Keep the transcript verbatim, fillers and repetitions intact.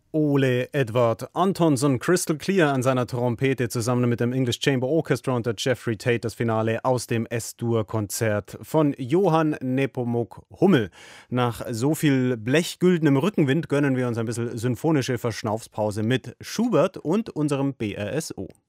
Ole Edward Antonson, Crystal Clear an seiner Trompete zusammen mit dem English Chamber Orchestra und der Jeffrey Tate das Finale aus dem S-Dur-Konzert von Johann Nepomuk Hummel. Nach so viel blechgüldenem Rückenwind gönnen wir uns ein bisschen symphonische Verschnaufspause mit Schubert und unserem B R S O.